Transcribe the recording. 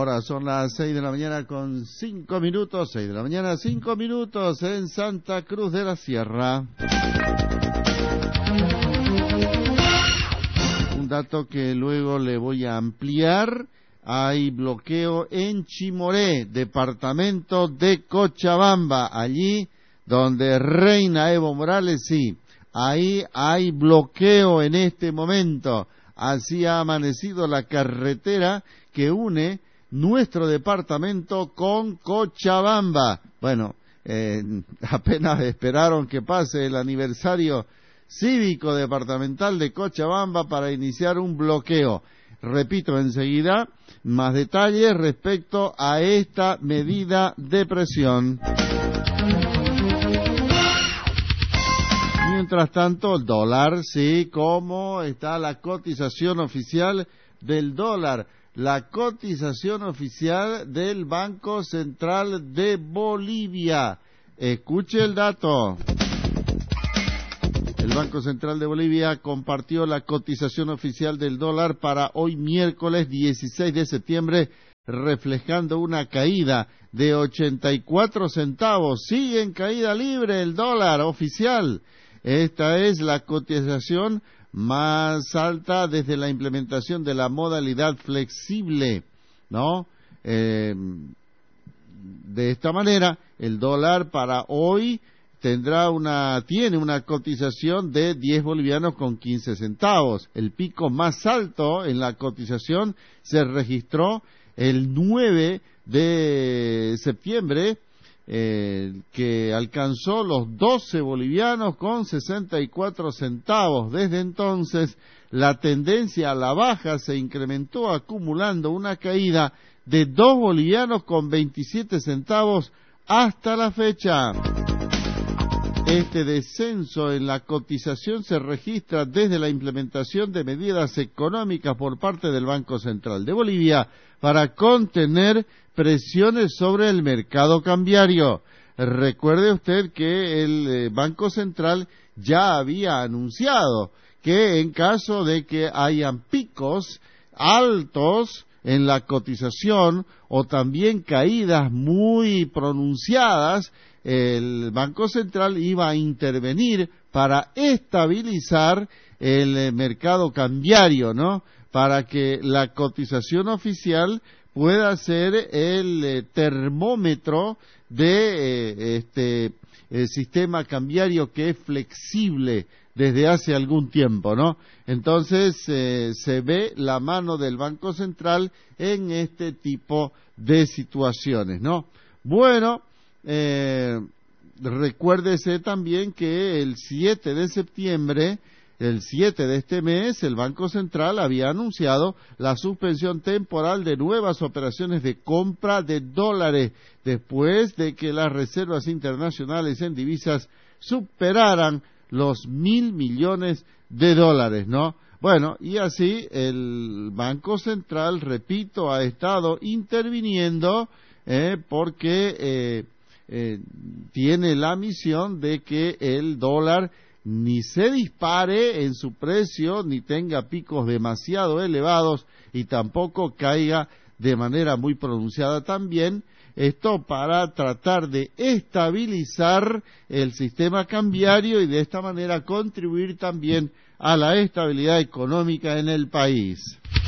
hora, son las 6 de la mañana con 5 minutos, 6 de la mañana 5 minutos en Santa Cruz de la Sierra. Un dato que luego le voy a ampliar: hay bloqueo en Chimoré, departamento de Cochabamba, allí donde reina Evo Morales, sí, ahí hay bloqueo en este momento. Así ha amanecido la carretera que une nuestro departamento con Cochabamba. Bueno, apenas esperaron que pase el aniversario cívico departamental de Cochabamba para iniciar un bloqueo. Repito enseguida más detalles respecto a esta medida de presión. Mientras tanto, el dólar, sí, ¿cómo está la cotización oficial del dólar? La cotización oficial del Banco Central de Bolivia. Escuche el dato. El Banco Central de Bolivia compartió la cotización oficial del dólar para hoy miércoles 16 de septiembre, reflejando una caída de 84 centavos. Sigue en caída libre el dólar oficial. Esta es la cotización más alta desde la implementación de la modalidad flexible, ¿no? De esta manera, el dólar para hoy tiene una cotización de 10 bolivianos con 15 centavos. El pico más alto en la cotización se registró el 9 de septiembre, que alcanzó los 12 bolivianos con 64 centavos. Desde entonces, la tendencia a la baja se incrementó, acumulando una caída de 2 bolivianos con 27 centavos hasta la fecha. Este descenso en la cotización se registra desde la implementación de medidas económicas por parte del Banco Central de Bolivia para contener presiones sobre el mercado cambiario. Recuerde usted que el Banco Central ya había anunciado que en caso de que hayan picos altos en la cotización o también caídas muy pronunciadas, el Banco Central iba a intervenir para estabilizar el mercado cambiario, ¿no? Para que la cotización oficial pueda ser el termómetro de este sistema cambiario que es flexible desde hace algún tiempo, ¿no? Entonces se ve la mano del Banco Central en este tipo de situaciones, ¿no? Bueno, recuérdese también que el 7 de septiembre, el 7 de este mes, el Banco Central había anunciado la suspensión temporal de nuevas operaciones de compra de dólares después de que las reservas internacionales en divisas superaran los 1.000 millones de dólares, ¿no? Bueno, y así el Banco Central, repito, ha estado interviniendo porque tiene la misión de que el dólar ni se dispare en su precio, ni tenga picos demasiado elevados y tampoco caiga de manera muy pronunciada también. Esto para tratar de estabilizar el sistema cambiario y de esta manera contribuir también a la estabilidad económica en el país.